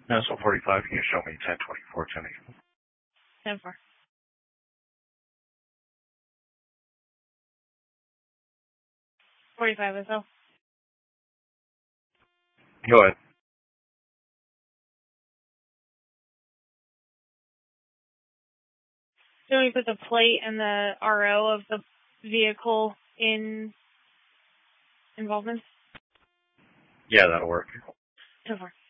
National 45, can you show me 1024, 10-4. $45 as well. Go ahead. So we put the plate and the RO of the vehicle in involvement? Yeah, that'll work. 10-4.